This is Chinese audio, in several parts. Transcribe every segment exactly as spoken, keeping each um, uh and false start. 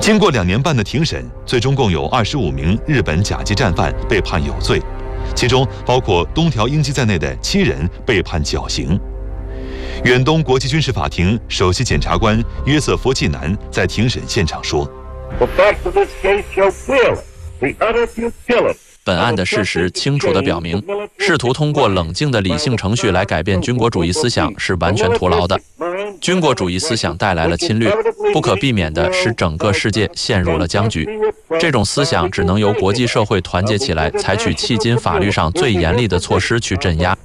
经过两年半的庭审，最终共有二十五名日本甲级战犯被判有罪，其中包括东条英机在内的七人被判绞刑。远东国际军事法庭首席检察官约瑟夫·季南在庭审现场说：“ 本案的事实清楚地表明，试图通过冷静的理性程序来改变军国主义思想是完全徒劳的。军国主义思想带来了侵略，不可避免地使整个世界陷入了僵局。这种思想只能由国际社会团结起来，采取迄今法律上最严厉的措施去镇压。”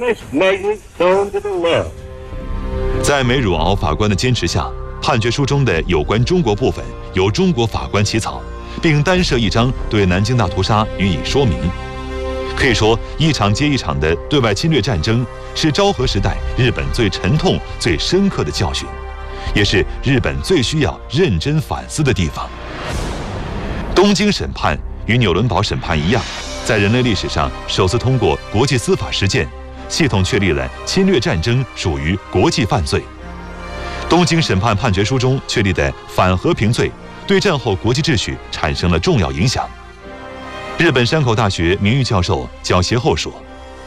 在梅汝敖法官的坚持下，判决书中的有关中国部分由中国法官起草，并单设一章对南京大屠杀予以说明。可以说，一场接一场的对外侵略战争是昭和时代日本最沉痛、最深刻的教训，也是日本最需要认真反思的地方。东京审判与纽伦堡审判一样，在人类历史上首次通过国际司法实践，系统确立了侵略战争属于国际犯罪。东京审判判决书中确立的反和平罪，对战后国际秩序产生了重要影响。日本山口大学名誉教授角协厚说：“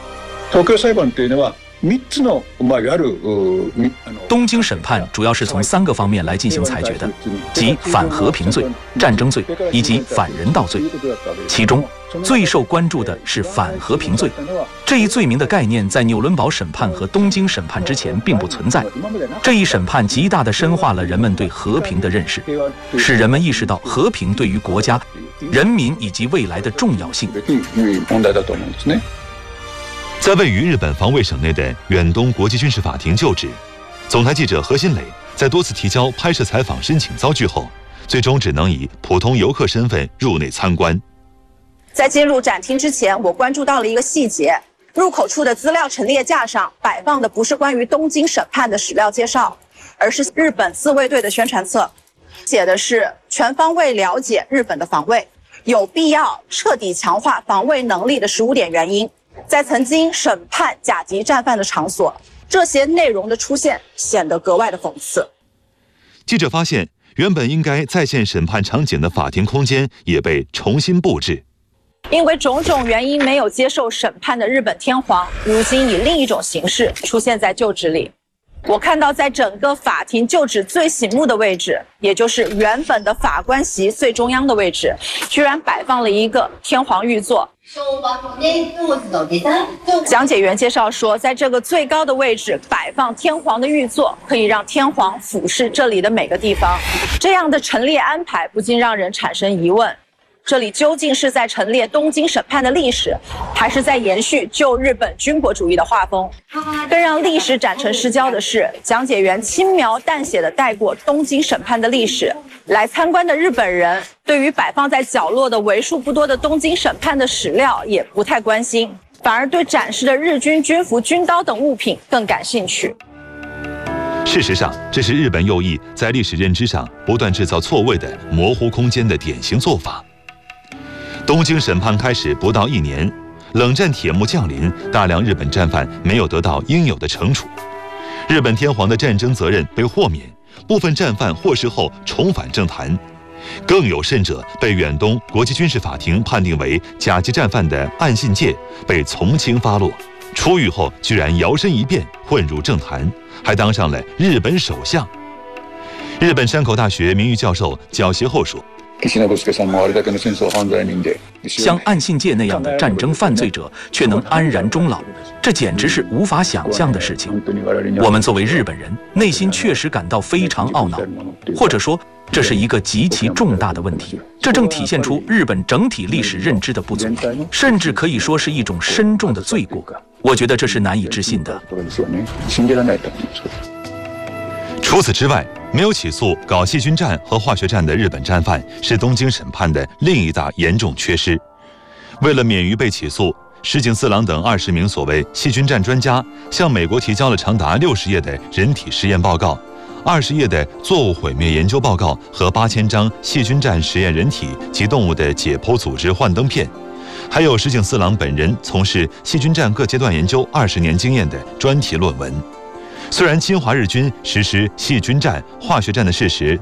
东京审判主要是从三个方面来进行裁决的，即反和平罪、战争罪以及反人道罪。其中最受关注的是反和平罪。这一罪名的概念在纽伦堡审判和东京审判之前并不存在。这一审判极大地深化了人们对和平的认识，使人们意识到和平对于国家、人民以及未来的重要性。” 在位于日本防卫省内的远东国际军事法庭就职，总台记者何新磊在多次提交拍摄采访申请遭拒后，最终只能以普通游客身份入内参观。 在进入展厅之前，我关注到了一个细节：入口处的资料陈列架上摆放的不是关于东京审判的史料介绍，而是日本自卫队的宣传册，写的是全方位了解日本的防卫，有必要彻底强化防卫能力的十五点原因。在曾经审判甲级战犯的场所，这些内容的出现显得格外的讽刺。 记者发现，原本应该再现审判场景的法庭空间也被重新布置。 因为种种原因没有接受审判的日本天皇，如今以另一种形式出现在就职里。我看到在整个法庭就职最醒目的位置，也就是原本的法官席最中央的位置，居然摆放了一个天皇御座。讲解员介绍说，在这个最高的位置摆放天皇的御座，可以让天皇俯视这里的每个地方。这样的陈列安排不禁让人产生疑问，这里究竟是在陈列东京审判的历史，还是在延续旧日本军国主义的画风？更让历史展成失焦的是，讲解员轻描淡写地带过东京审判的历史，来参观的日本人对于摆放在角落的为数不多的东京审判的史料也不太关心，反而对展示的日军军服、军刀等物品更感兴趣。 事实上，这是日本右翼在历史认知上不断制造错位的模糊空间的典型做法。东京审判开始不到一年，冷战铁幕降临，大量日本战犯没有得到应有的惩处，日本天皇的战争责任被豁免，部分战犯获释后重返政坛，更有甚者被远东国际军事法庭判定为甲级战犯的岸信介被从轻发落，出狱后居然摇身一变混入政坛，还当上了日本首相。日本山口大学名誉教授角协厚说：“ 像岸信介那样的战争犯罪者却能安然终老，这简直是无法想象的事情。我们作为日本人，内心确实感到非常懊恼，或者说这是一个极其重大的问题。这正体现出日本整体历史认知的不足，甚至可以说是一种深重的罪过。我觉得这是难以置信的。” 除此之外，没有起诉搞细菌战和化学战的日本战犯是东京审判的另一大严重缺失。为了免于被起诉，石井四郎等二十名所谓细菌战专家向美国提交了长达六十页的人体实验报告、二十页的作物毁灭研究报告和八千张细菌战实验人体及动物的解剖组织幻灯片，还有石井四郎本人从事细菌战各阶段研究二十年经验的专题论文。虽然侵华日军实施细菌战、化学战的事实